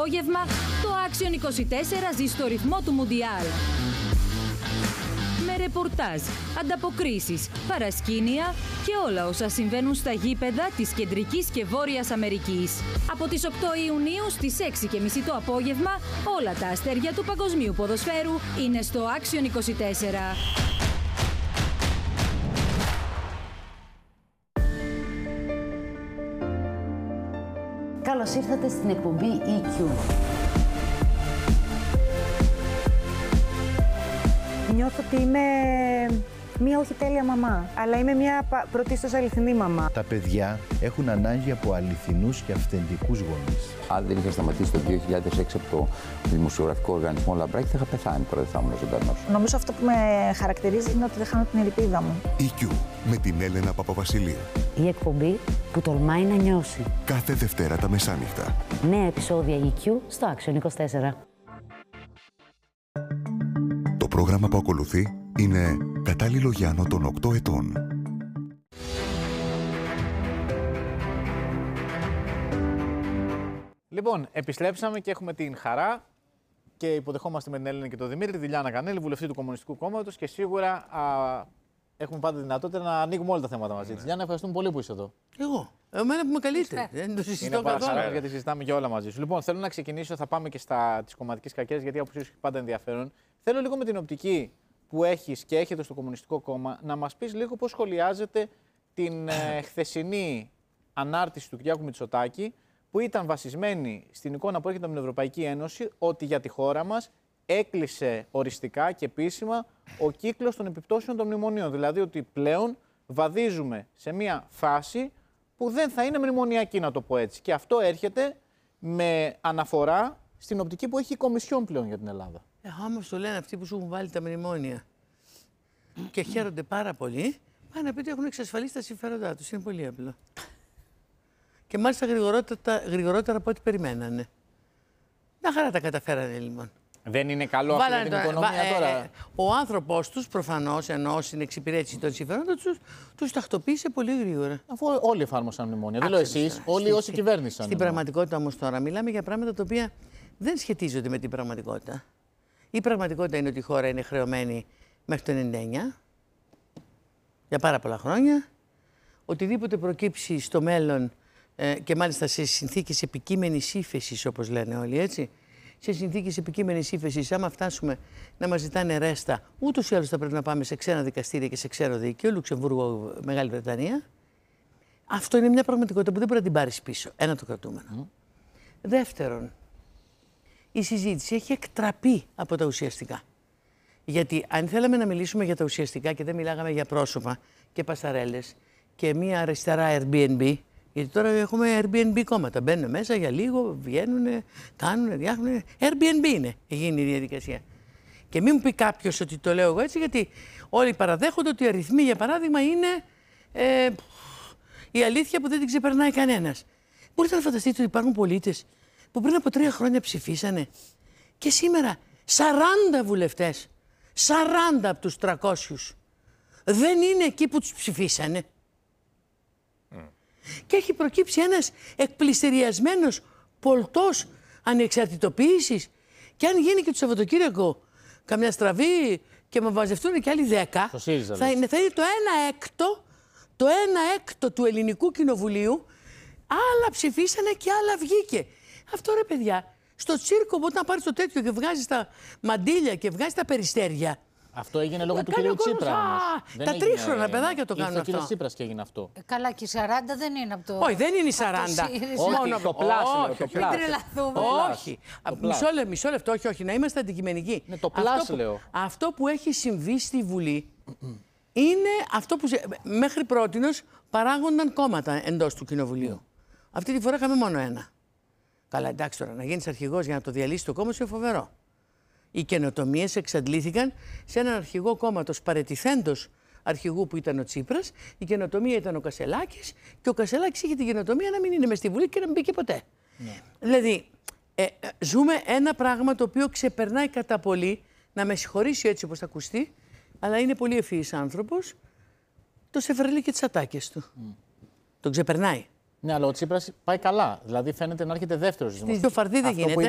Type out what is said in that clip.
απόγευμα, το Action 24 ζει στο ρυθμό του Μουντιάλ. Με ρεπορτάζ, ανταποκρίσεις, παρασκήνια και όλα όσα συμβαίνουν στα γήπεδα της Κεντρικής και Βόρειας Αμερικής. Από τις 8 Ιουνίου στις 6:30 το απόγευμα, όλα τα αστέρια του παγκοσμίου ποδοσφαίρου είναι στο Action 24. Καλώς ήρθατε στην εκπομπή EQ. Νιώθω ότι είμαι μία όχι τέλεια μαμά, αλλά είμαι μία πρωτίστως αληθινή μαμά. Τα παιδιά έχουν ανάγκη από αληθινούς και αυθεντικούς γονείς. Αν δεν είχα σταματήσει το 2006 από το δημοσιογραφικό οργανισμό Λαμπράκη, θα είχα πεθάνει τώρα, δεν θα ήμουν ζωντανός. Νομίζω αυτό που με χαρακτηρίζει είναι ότι δεν χάνω την ελπίδα μου. EQ με την Έλενα Παπαβασιλείου. Η εκπομπή που τολμάει να νιώσει. Κάθε Δευτέρα τα μεσάνυχτα. Νέα επεισόδια EQ στο Action 24. Το πρόγραμμα που ακολουθεί είναι κατάλληλο για άνω των 8 ετών. Λοιπόν, επιστρέψαμε και έχουμε την χαρά και υποδεχόμαστε με την Έλληνα και τον Δημήτρη, τη Λιάννα Κανέλη, βουλευτή του Κομμουνιστικού Κόμματος, και σίγουρα έχουμε πάντα τη δυνατότητα να ανοίγουμε όλα τα θέματα μαζί της. Λιάννα, ευχαριστούμε πολύ που είσαι εδώ. Εγώ. Εμένα που με καλείτε. Δεν το συζητώ Είναι πάρα καθόλου. χαρά γιατί συζητάμε για όλα μαζί σου. Λοιπόν, θέλω να ξεκινήσω, θα πάμε και στα της κομματικής κακίας, γιατί από έχει πάντα ενδιαφέρον. Θέλω λίγο με την οπτική που έχεις και έχετε στο Κομμουνιστικό Κόμμα να μας πεις λίγο πώς σχολιάζετε την χθεσινή ανάρτηση του Κυριάκου Μητσοτάκη, που ήταν βασισμένη στην εικόνα που έρχεται από την Ευρωπαϊκή Ένωση ότι για τη χώρα μας έκλεισε οριστικά και επίσημα ο κύκλος των επιπτώσεων των μνημονίων. Δηλαδή ότι πλέον βαδίζουμε σε μια φάση που δεν θα είναι μνημονιακή, να το πω έτσι. Και αυτό έρχεται με αναφορά στην οπτική που έχει η Κομισιόν πλέον για την Ελλάδα. Όμως το λένε αυτοί που σου έχουν βάλει τα μνημόνια και χαίρονται πάρα πολύ, πάνε να πει ότι έχουν εξασφαλίσει τα συμφέροντά τους. Είναι πολύ απλό. Και μάλιστα γρηγορότερα από ό,τι περιμένανε. Μια χαρά τα καταφέρανε λοιπόν. Δεν είναι καλό αυτό για την οικονομία τώρα. Ο άνθρωπος τους προφανώς, ενώ στην εξυπηρέτηση των συμφέροντων τους τακτοποίησε πολύ γρήγορα. Αφού όλοι εφάρμοσαν μνημόνια. Δεν λέω εσείς, όλοι όσοι κυβέρνησαν. Στην πραγματικότητα όμως τώρα μιλάμε για πράγματα τα οποία δεν σχετίζονται με την πραγματικότητα. Η πραγματικότητα είναι ότι η χώρα είναι χρεωμένη μέχρι το 1999, για πάρα πολλά χρόνια. Οτιδήποτε προκύψει στο μέλλον, και μάλιστα σε συνθήκες επικείμενης ύφεσης, όπως λένε όλοι, έτσι. Σε συνθήκες επικείμενης ύφεσης, άμα φτάσουμε να μας ζητάνε ρέστα, ούτως ή άλλως θα πρέπει να πάμε σε ξένα δικαστήρια και σε ξένο δίκαιο, Λουξεμβούργο, Μεγάλη Βρετανία. Αυτό είναι μια πραγματικότητα που δεν μπορεί να την πάρεις πίσω. Ένα το κρατούμενο. Δεύτερον, η συζήτηση έχει εκτραπεί από τα ουσιαστικά. Γιατί αν θέλαμε να μιλήσουμε για τα ουσιαστικά και δεν μιλάγαμε για πρόσωπα και πασαρέλες και μια αριστερά Airbnb, γιατί τώρα έχουμε Airbnb κόμματα. Μπαίνουν μέσα για λίγο, βγαίνουν, κάνουν, διάχνουν. Airbnb είναι, γίνει η διαδικασία. Και μην μου πει κάποιος ότι το λέω εγώ έτσι, γιατί όλοι παραδέχονται ότι οι αριθμοί, για παράδειγμα, είναι η αλήθεια που δεν την ξεπερνάει κανένας. Μπορείτε να φανταστείτε ότι υπάρχουν πολίτες που πριν από 3 χρόνια ψηφίσανε και σήμερα 40 βουλευτές, 40 από τους 300 δεν είναι εκεί που τους ψηφίσανε. Και έχει προκύψει ένας εκπληστηριασμένος πολτός ανεξαρτητοποίησης, και αν γίνει και το Σαββατοκύριακο καμιά στραβή και με μαζευτούν και άλλοι 10, θα είναι το 1/6 του ελληνικού κοινοβουλίου. Άλλα ψηφίσανε και άλλα βγήκε. Αυτό ρε παιδιά, στο τσίρκο όταν πάρεις το τέτοιο και βγάζεις τα μαντίλια και βγάζεις τα περιστέρια. Αυτό έγινε λόγω του κυρίου Τσίπρα όμως. Τα τρίχρονα παιδάκια το κάνουν αυτό. Ο κύριος Τσίπρας και έγινε αυτό. Καλά, και οι 40 δεν είναι από το... Όχι, δεν είναι οι 40. Όχι, το πλάσ. Μην τρελαθούμε. Όχι. Μισό λεπτό, όχι, να είμαστε αντικειμενικοί. Ναι, το πλάσ λέω. Αυτό που έχει συμβεί στη Βουλή είναι αυτό που μέχρι πρότινος παράγονταν κόμματα εντός του Κοινοβουλίου. Αυτή τη φορά είχαμε μόνο ένα. Καλά, εντάξει τώρα, να γίνεις αρχηγός για να το διαλύσεις το κόμμα σου είναι φοβερό. Οι καινοτομίες εξαντλήθηκαν σε έναν αρχηγό κόμματος παρετηθέντος αρχηγού που ήταν ο Τσίπρας. Η καινοτομία ήταν ο Κασελάκης και ο Κασελάκης είχε την καινοτομία να μην είναι μες στη Βουλή και να μην μπήκε ποτέ. Ναι. Δηλαδή, ζούμε ένα πράγμα το οποίο ξεπερνάει κατά πολύ, να με συγχωρήσει έτσι όπως θα ακουστεί, αλλά είναι πολύ ευφυής άνθρωπος, το Σεφερλί και τις ατάκες του. Τον ξεπερνάει. Ναι, αλλά ο Τσίπρας πάει καλά. Δηλαδή φαίνεται να έρχεται δεύτερος. Στη Φαρδί δεν γίνεται.